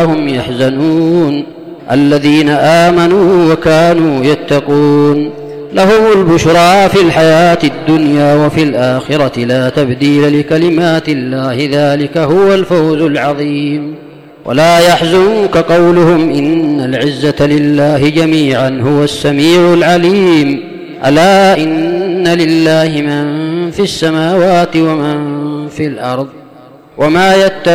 هم يحزنون الذين آمنوا وكانوا يتقون لهم البشرى في الحياة الدنيا وفي الآخرة لا تبديل لكلمات الله ذلك هو الفوز العظيم. ولا يحزنك قولهم إن العزة لله جميعا هو السميع العليم ألا إن لله من في السماوات ومن في الأرض وما يتبع